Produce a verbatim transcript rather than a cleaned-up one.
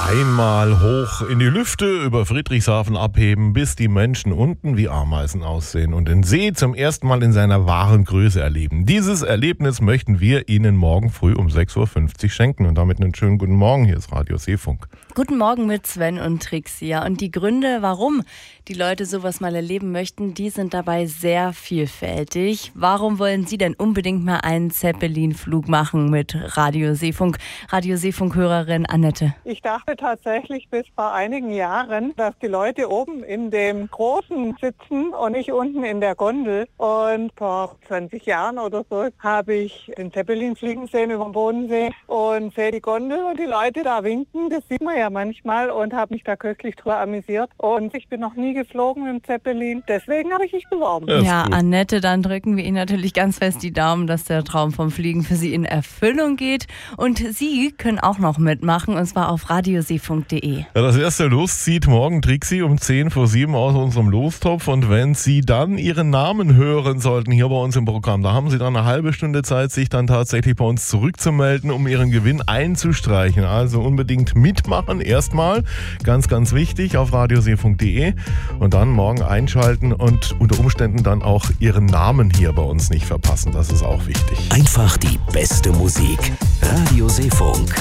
Einmal hoch in die Lüfte über Friedrichshafen abheben, bis die Menschen unten wie Ameisen aussehen und den See zum ersten Mal in seiner wahren Größe erleben. Dieses Erlebnis möchten wir Ihnen morgen früh um sechs Uhr fünfzig schenken. Und damit einen schönen guten Morgen. Hier ist Radio Seefunk. Guten Morgen mit Sven und Trixie. Ja, und die Gründe, warum die Leute sowas mal erleben möchten, die sind dabei sehr vielfältig. Warum wollen Sie denn unbedingt mal einen Zeppelin-Flug machen mit Radio Seefunk? Radio Seefunk-Hörerin Annette. Ich dachte tatsächlich bis vor einigen Jahren, dass die Leute oben in dem Großen sitzen und nicht unten in der Gondel. Und vor zwanzig Jahren oder so habe ich den Zeppelin fliegen sehen über den Bodensee und sehe die Gondel und die Leute da winken. Das sieht man ja manchmal und habe mich da köstlich drüber amüsiert. Und ich bin noch nie geflogen im Zeppelin. Deswegen habe ich mich beworben. Ja, ja Annette, dann drücken wir Ihnen natürlich ganz fest die Daumen, dass der Traum vom Fliegen für Sie in Erfüllung geht. Und Sie können auch noch mitmachen, und zwar auf radioseefunk punkt de. Ja, das erste Los zieht morgen Trixie um zehn vor sieben aus unserem Lostopf. Und wenn Sie dann Ihren Namen hören sollten hier bei uns im Programm, da haben Sie dann eine halbe Stunde Zeit, sich dann tatsächlich bei uns zurückzumelden, um Ihren Gewinn einzustreichen. Also unbedingt mitmachen. Erstmal, ganz, ganz wichtig, auf radioseefunk punkt de und dann morgen einschalten und unter Umständen dann auch Ihren Namen hier bei uns nicht verpassen. Das ist auch wichtig. Einfach die beste Musik. Radio Seefunk.